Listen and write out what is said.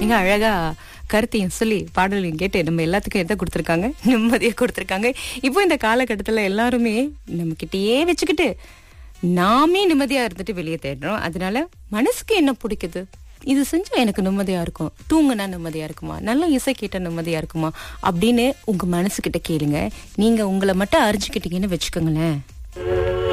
மிக அழகா கருத்தையும் சொல்லி பாடலையும் கேட்டு நம்ம எல்லாத்துக்கும் எதை கொடுத்துருக்காங்க, நிம்மதியை கொடுத்துருக்காங்க. இப்போ இந்த காலகட்டத்துல எல்லாருமே நம்ம கிட்டயே வச்சுக்கிட்டு நாமே நிம்மதியா இருந்துட்டு வெளியே தேடுறோம். அதனால மனசுக்கு என்ன பிடிக்குது, இது செஞ்சா எனக்கு நிம்மதியா இருக்கும், தூங்குனா நிம்மதியா இருக்குமா, நல்ல இசை கேட்டா நிம்மதியா இருக்குமா அப்படின்னு உங்க மனசுகிட்ட கேளுங்க. நீங்க உங்களை மட்டும் அறிஞ்சுக்கிட்டீங்கன்னு வச்சுக்கோங்களேன்,